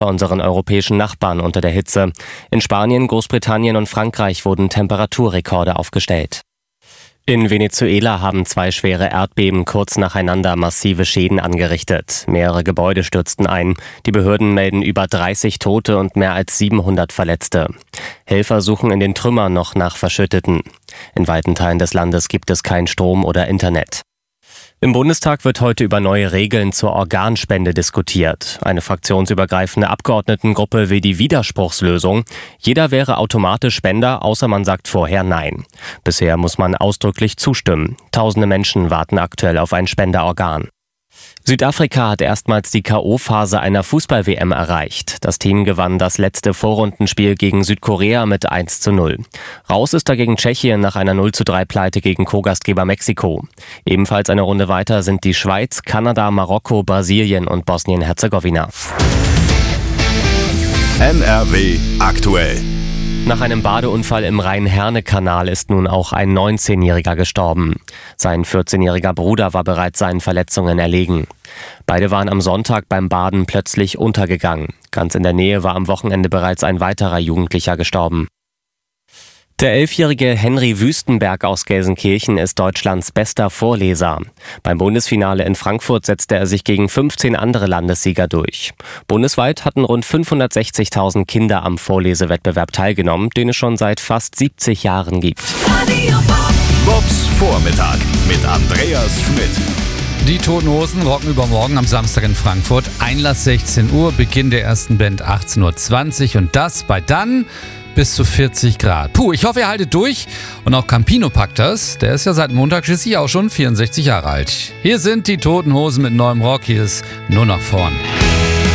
Bei unseren europäischen Nachbarn unter der Hitze. In Spanien, Großbritannien und Frankreich wurden Temperaturrekorde aufgestellt. In Venezuela haben 2 schwere Erdbeben kurz nacheinander massive Schäden angerichtet. Mehrere Gebäude stürzten ein. Die Behörden melden über 30 Tote und mehr als 700 Verletzte. Helfer suchen in den Trümmern noch nach Verschütteten. In weiten Teilen des Landes gibt es kein Strom oder Internet. Im Bundestag wird heute über neue Regeln zur Organspende diskutiert. Eine fraktionsübergreifende Abgeordnetengruppe will die Widerspruchslösung. Jeder wäre automatisch Spender, außer man sagt vorher Nein. Bisher muss man ausdrücklich zustimmen. Tausende Menschen warten aktuell auf ein Spenderorgan. Südafrika hat erstmals die K.O.-Phase einer Fußball-WM erreicht. Das Team gewann das letzte Vorrundenspiel gegen Südkorea mit 1:0. Raus ist dagegen Tschechien nach einer 0:3-Pleite gegen Co-Gastgeber Mexiko. Ebenfalls eine Runde weiter sind die Schweiz, Kanada, Marokko, Brasilien und Bosnien-Herzegowina. NRW aktuell. Nach einem Badeunfall im Rhein-Herne-Kanal ist nun auch ein 19-Jähriger gestorben. Sein 14-jähriger Bruder war bereits seinen Verletzungen erlegen. Beide waren am Sonntag beim Baden plötzlich untergegangen. Ganz in der Nähe war am Wochenende bereits ein weiterer Jugendlicher gestorben. Der 11-jährige Henry Wüstenberg aus Gelsenkirchen ist Deutschlands bester Vorleser. Beim Bundesfinale in Frankfurt setzte er sich gegen 15 andere Landessieger durch. Bundesweit hatten rund 560.000 Kinder am Vorlesewettbewerb teilgenommen, den es schon seit fast 70 Jahren gibt. Bobs Vormittag mit Andreas Schmidt. Die Toten Hosen rocken übermorgen am Samstag in Frankfurt. Einlass 16 Uhr, Beginn der ersten Band 18:20 Uhr und das bei dann bis zu 40 Grad. Puh, ich hoffe, ihr haltet durch. Und auch Campino packt das. Der ist ja seit Montag schließlich auch schon 64 Jahre alt. Hier sind die Toten Hosen mit neuem Rock. Hier ist Nur nach vorn.